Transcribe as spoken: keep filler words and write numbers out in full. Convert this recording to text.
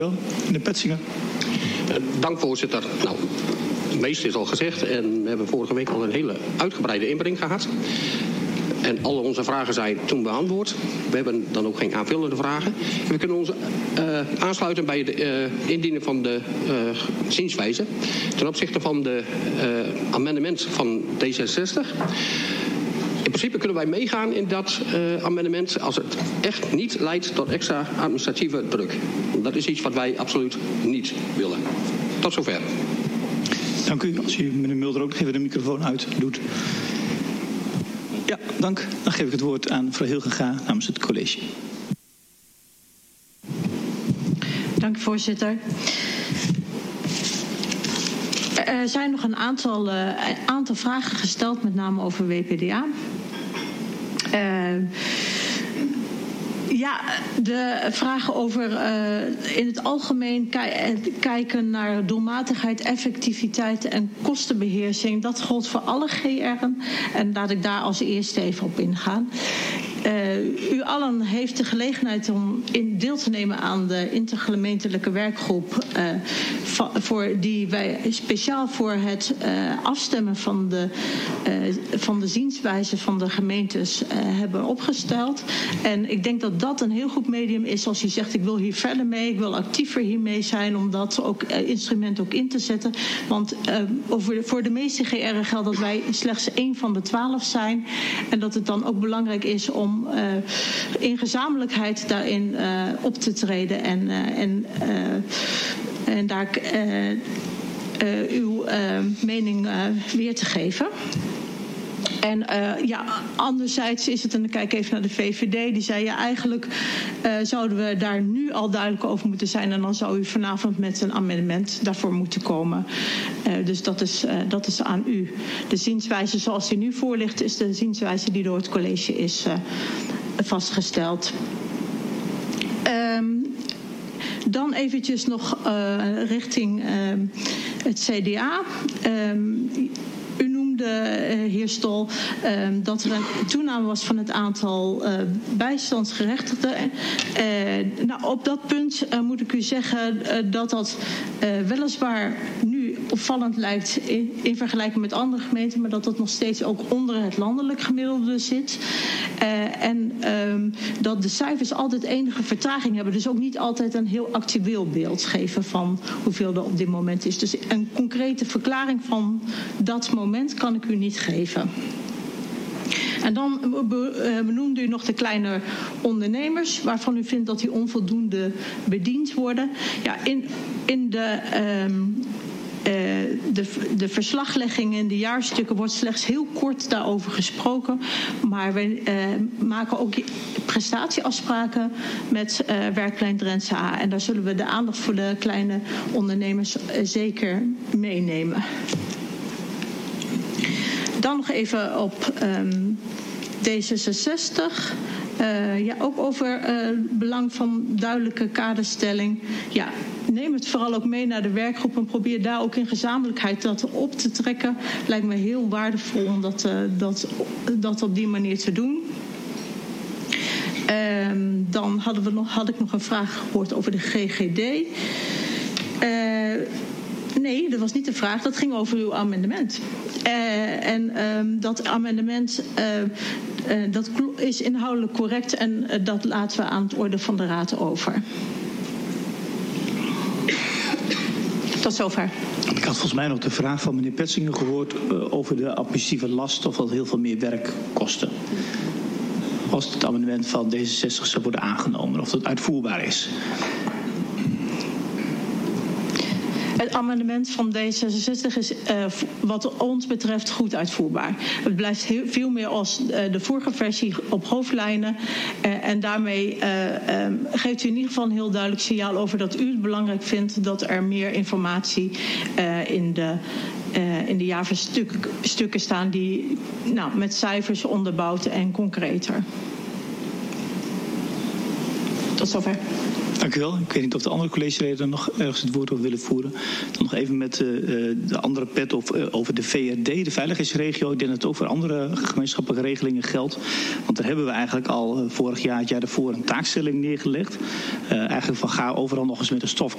Meneer Petzinger. Uh, dank, voorzitter. Nou, het meeste is al gezegd en we hebben vorige week al een hele uitgebreide inbreng gehad. En alle onze vragen zijn toen beantwoord. We hebben dan ook geen aanvullende vragen. We kunnen ons uh, aansluiten bij het uh, indienen van de uh, zienswijze ten opzichte van de uh, amendement van D zesenzestig. In principe kunnen wij meegaan in dat uh, amendement als het echt niet leidt tot extra administratieve druk. Dat is iets wat wij absoluut niet willen. Tot zover. Dank u. Als u meneer Mulder ook nog even de microfoon uit doet. Ja, dank. Dan geef ik het woord aan mevrouw Hilgega namens het college. Dank u, voorzitter. Er zijn nog een aantal, uh, aantal vragen gesteld, met name over W P D A. Uh, Ja, de vragen over uh, in het algemeen ki- kijken naar doelmatigheid, effectiviteit en kostenbeheersing. Dat geldt voor alle G R'en en laat ik daar als eerste even op ingaan. Uh, u allen heeft de gelegenheid om in deel te nemen aan de intergemeentelijke werkgroep uh, va- voor die wij speciaal voor het uh, afstemmen van de, uh, van de zienswijze van de gemeentes uh, hebben opgesteld. En ik denk dat dat een heel goed medium is als u zegt ik wil hier verder mee, ik wil actiever hiermee zijn om dat ook, uh, instrument ook in te zetten. Want uh, over de, voor de meeste G R'en geldt dat wij slechts één van de twaalf zijn en dat het dan ook belangrijk is om om uh, in gezamenlijkheid daarin uh, op te treden en, uh, en, uh, en daar uh, uh, uw uh, mening uh, weer te geven. En uh, ja, anderzijds is het, en dan kijk ik even naar de V V D, die zei ja, eigenlijk uh, zouden we daar nu al duidelijk over moeten zijn en dan zou u vanavond met een amendement daarvoor moeten komen. Uh, dus dat is, uh, dat is aan u. De zienswijze zoals die nu voor ligt is de zienswijze die door het college is uh, vastgesteld. Um, dan eventjes nog uh, richting uh, het C D A. Um, De uh, heer Stol, uh, dat er een toename was van het aantal uh, bijstandsgerechtigden. Uh, nou, op dat punt uh, moet ik u zeggen uh, dat dat uh, weliswaar nu opvallend lijkt in, in vergelijking met andere gemeenten, maar dat dat nog steeds ook onder het landelijk gemiddelde zit. Uh, en um, dat de cijfers altijd enige vertraging hebben, dus ook niet altijd een heel actueel beeld geven van hoeveel er op dit moment is. Dus een concrete verklaring van dat moment kan ik u niet geven. En dan benoemde u nog de kleine ondernemers, waarvan u vindt dat die onvoldoende bediend worden. Ja, in, in de... Um, Uh, de, de verslaglegging in de jaarstukken wordt slechts heel kort daarover gesproken. Maar we uh, maken ook prestatieafspraken met uh, Werkplein Drentse A. En daar zullen we de aandacht voor de kleine ondernemers uh, zeker meenemen. Dan nog even op um, D zesenzestig. Uh, ja, ook over het uh, belang van duidelijke kaderstelling. Ja, neem het vooral ook mee naar de werkgroep en probeer daar ook in gezamenlijkheid dat op te trekken. Lijkt me heel waardevol om dat, uh, dat, dat op die manier te doen. Uh, dan hadden we nog, had ik nog een vraag gehoord over de G G D. Uh, Nee, dat was niet de vraag. Dat ging over uw amendement. Uh, en um, dat amendement uh, uh, dat is inhoudelijk correct en uh, dat laten we aan het orde van de Raad over. Tot zover. Ik had volgens mij nog de vraag van meneer Petzinger gehoord uh, over de administratieve last of dat heel veel meer werk kostte. Als het amendement van D zesenzestig zou worden aangenomen, of dat uitvoerbaar is. Het amendement van D zesenzestig is uh, wat ons betreft goed uitvoerbaar. Het blijft heel, veel meer als uh, de vorige versie op hoofdlijnen. Uh, en daarmee uh, um, geeft u in ieder geval een heel duidelijk signaal over dat u het belangrijk vindt dat er meer informatie uh, in de... Uh, in de jaarverstukken staan die nou, met cijfers onderbouwd en concreter. Tot zover. Dank u wel. Ik weet niet of de andere collegeleden nog ergens het woord over willen voeren. Dan nog even met uh, de andere pet of, uh, over de V R D, de veiligheidsregio. Ik denk dat het ook voor andere gemeenschappelijke regelingen geldt. Want daar hebben we eigenlijk al uh, vorig jaar, het jaar daarvoor, een taakstelling neergelegd. Uh, eigenlijk van ga overal nog eens met een stofkam